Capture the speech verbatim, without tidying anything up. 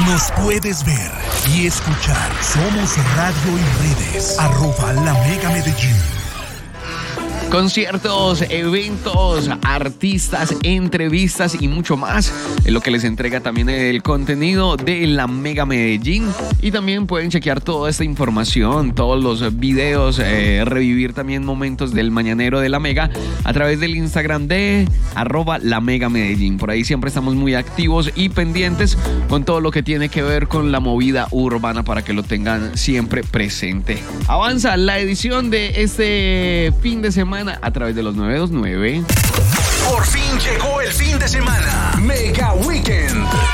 Nos puedes ver y escuchar. Somos radio y redes. Arroba La Mega Medellín. Conciertos, eventos, artistas, entrevistas y mucho más. Es lo que les entrega también el contenido de La Mega Medellín. Y también pueden chequear toda esta información, todos los videos, eh, revivir también momentos del Mañanero de La Mega a través del Instagram de arroba La Mega Medellín. Por ahí siempre estamos muy activos y pendientes con todo lo que tiene que ver con la movida urbana para que lo tengan siempre presente. Avanza la edición de este fin de semana a través de los novecientos veintinueve. Por fin llegó el fin de semana. Mega Weekend.